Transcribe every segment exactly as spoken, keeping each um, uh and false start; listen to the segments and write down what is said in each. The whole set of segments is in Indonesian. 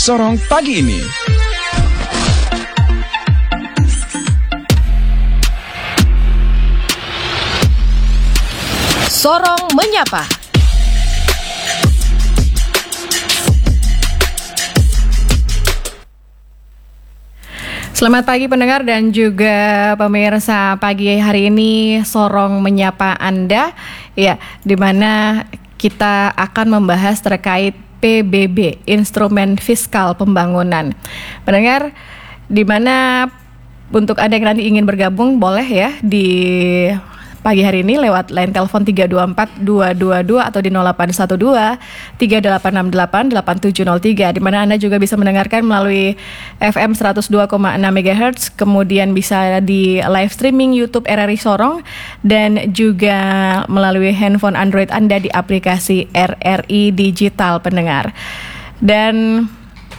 Sorong pagi ini. Sorong menyapa. Selamat pagi pendengar dan juga pemirsa, pagi hari ini Sorong menyapa Anda, ya, di mana kita akan membahas terkait P B B, Instrumen Fiskal Pembangunan. Pendengar, di mana untuk Anda yang nanti ingin bergabung boleh ya di pagi hari ini lewat line telepon tiga dua empat dua dua dua atau di nol delapan satu dua tiga delapan enam delapan delapan tujuh nol tiga, di mana Anda juga bisa mendengarkan melalui F M seratus dua koma enam megahertz, kemudian bisa di live streaming YouTube R R I Sorong dan juga melalui handphone Android Anda di aplikasi R R I Digital pendengar. Dan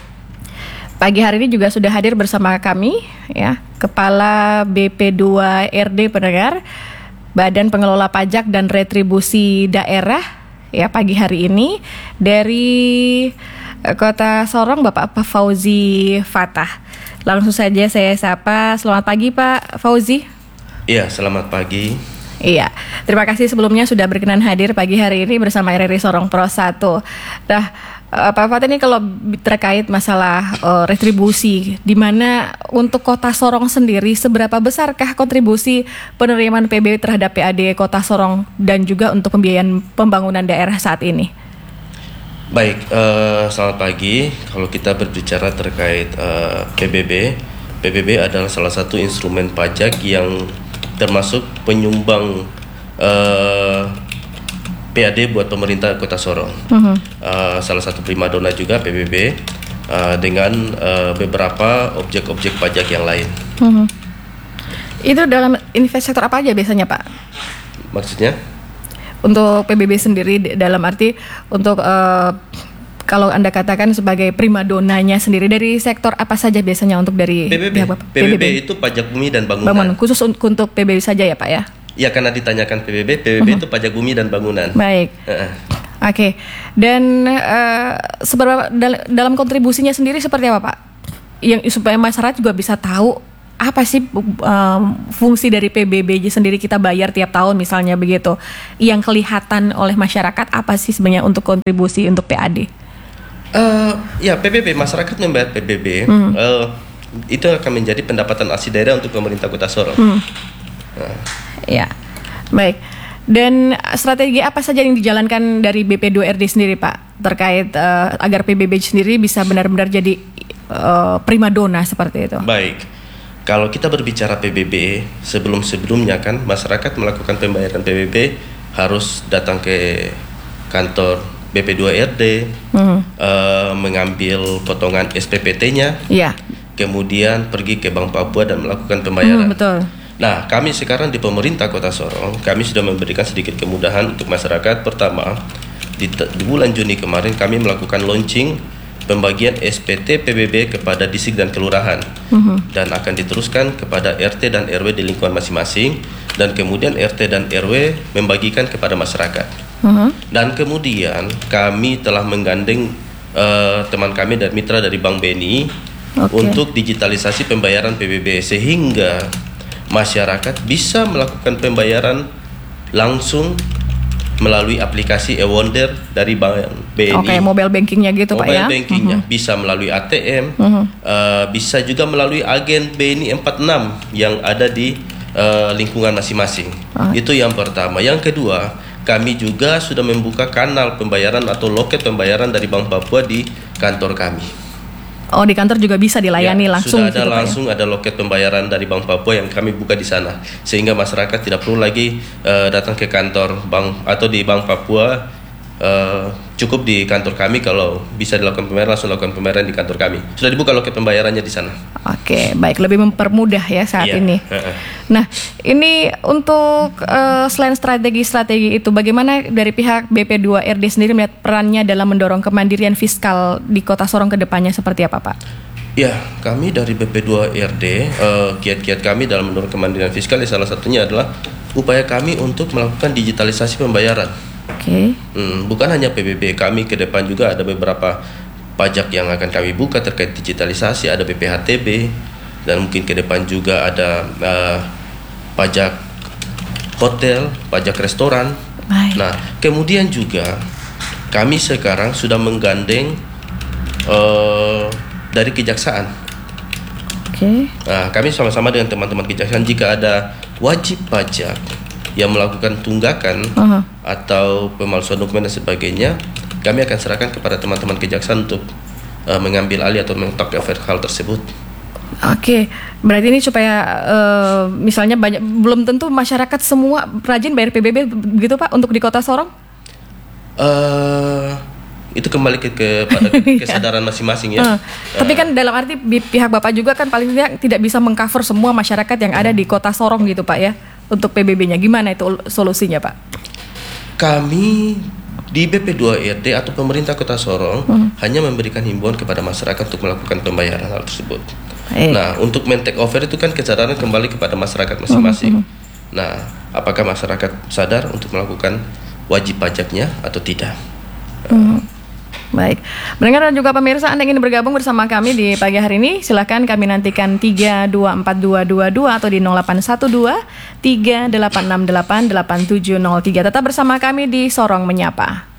pagi hari ini juga sudah hadir bersama kami ya Kepala B P dua R D pendengar, Badan Pengelola Pajak dan Retribusi Daerah ya pagi hari ini dari Kota Sorong, Bapak Fauzi Fatah. Langsung saja saya sapa. Selamat pagi Pak Fauzi. Iya, selamat pagi. Iya, terima kasih sebelumnya sudah berkenan hadir pagi hari ini bersama R R I Sorong Pro satu. Nah, Pak Fatah, ini kalau terkait masalah uh, retribusi, di mana untuk Kota Sorong sendiri seberapa besarkah kontribusi penerimaan P B B terhadap P A D Kota Sorong dan juga untuk pembiayaan pembangunan daerah saat ini? Baik, uh, selamat pagi. Kalau kita berbicara terkait uh, P B B, P B B adalah salah satu instrumen pajak yang termasuk penyumbang uh, P A D buat pemerintah Kota Sorong. Uh-huh. Uh, salah satu primadona juga P B B uh, dengan uh, beberapa objek-objek pajak yang lain. Uh-huh. Itu dalam investor apa aja biasanya Pak? Maksudnya? Untuk P B B sendiri dalam arti untuk uh, kalau Anda katakan sebagai primadonanya sendiri, dari sektor apa saja biasanya untuk dari P B B? Ya, P B B itu pajak bumi dan bangunan. Bangunan, khusus untuk P B B saja ya Pak ya? Ya, karena ditanyakan P B B, P B B uh-huh. itu pajak bumi dan bangunan. Baik. Uh-uh. Oke. Okay. Dan uh, seberapa dal- dalam kontribusinya sendiri seperti apa Pak? Yang supaya masyarakat juga bisa tahu apa sih um, fungsi dari P B B sendiri kita bayar tiap tahun misalnya begitu. Yang kelihatan oleh masyarakat apa sih sebenarnya untuk kontribusi untuk P A D? Uh, ya, P B B, masyarakat membayar P B B. Hmm. Uh, itu akan menjadi pendapatan asli daerah untuk pemerintah Kota Sorong. Hmm. Uh. Ya, baik. Dan strategi apa saja yang dijalankan dari B P dua R D sendiri Pak terkait uh, agar P B B sendiri bisa benar-benar jadi uh, primadona seperti itu? Baik, kalau kita berbicara P B B, sebelum-sebelumnya kan masyarakat melakukan pembayaran P B B harus datang ke kantor B P dua R D, hmm. uh, mengambil potongan S P P T-nya, ya. Kemudian pergi ke Bank Papua dan melakukan pembayaran. Hmm, betul. Nah, kami sekarang di pemerintah Kota Sorong, kami sudah memberikan sedikit kemudahan untuk masyarakat. Pertama, di, di bulan Juni kemarin kami melakukan launching pembagian S P T P B B kepada distrik dan kelurahan, uh-huh. dan akan diteruskan kepada R T dan R W di lingkungan masing-masing, dan kemudian R T dan R W membagikan kepada masyarakat. Uh-huh. Dan kemudian kami telah menggandeng uh, teman kami dan mitra dari Bank B N I okay. untuk digitalisasi pembayaran P B B sehingga masyarakat bisa melakukan pembayaran langsung melalui aplikasi eWonder dari Bank B N I. Oke, okay, mobile bankingnya gitu mobile Pak ya? Mobile bankingnya uh-huh. bisa melalui A T M, uh-huh. uh, bisa juga melalui agen B N I empat puluh enam yang ada di uh, lingkungan masing-masing. Uh-huh. Itu yang pertama. Yang kedua, kami juga sudah membuka kanal pembayaran atau loket pembayaran dari Bank Papua di kantor kami. Oh, di kantor juga bisa dilayani ya, langsung. Sudah ada gitu, langsung ya? Ada loket pembayaran dari Bank Papua yang kami buka di sana, sehingga masyarakat tidak perlu lagi uh, datang ke kantor bank atau di Bank Papua. Uh, cukup di kantor kami, kalau bisa dilakukan pembayaran langsung lakukan pembayaran di kantor kami. Sudah dibuka loket pembayarannya di sana. Oke, baik, lebih mempermudah ya saat iya. ini. Nah, ini untuk uh, selain strategi-strategi itu, bagaimana dari pihak B P dua R D sendiri melihat perannya dalam mendorong kemandirian fiskal di Kota Sorong ke depannya seperti apa, Pak? Ya, kami dari B P dua R D, uh, kiat-kiat kami dalam mendorong kemandirian fiskal, salah satunya adalah upaya kami untuk melakukan digitalisasi pembayaran. Oke. Okay. Hmm, bukan hanya P B B, kami ke depan juga ada beberapa pajak yang akan kami buka terkait digitalisasi, ada B P H T B, dan mungkin ke depan juga ada uh, pajak hotel, pajak restoran. Baik. Nah, kemudian juga kami sekarang sudah menggandeng uh, dari kejaksaan. Oke. Okay. Nah, kami sama-sama dengan teman-teman kejaksaan, jika ada wajib pajak yang melakukan tunggakan uh-huh. atau pemalsuan dokumen dan sebagainya, kami akan serahkan kepada teman-teman kejaksaan untuk uh, mengambil alih atau meng-take over hal tersebut. Oke, berarti ini supaya uh, misalnya banyak, belum tentu masyarakat semua rajin bayar P B B begitu Pak untuk di Kota Sorong? Uh, itu kembali ke kepada kesadaran masing-masing ya. Uh, uh, tapi kan dalam arti pihak Bapak juga kan paling tidak tidak bisa mengcover semua masyarakat yang ada di Kota Sorong gitu Pak ya untuk P B B-nya. Gimana itu solusinya Pak? Kami di B P dua R D atau pemerintah Kota Sorong uh. hanya memberikan himbauan kepada masyarakat untuk melakukan pembayaran hal tersebut. Eh. Nah, untuk men-take over itu kan kesadaran kembali kepada masyarakat masing-masing. Uh-huh. Nah, apakah masyarakat sadar untuk melakukan wajib pajaknya atau tidak? Uh-huh. Baik, mendengar dan juga pemirsa, Anda ingin bergabung bersama kami di pagi hari ini, silakan kami nantikan tiga dua empat dua dua dua atau di nol delapan satu dua tiga delapan enam delapan delapan tujuh nol tiga. Tetap bersama kami di Sorong Menyapa.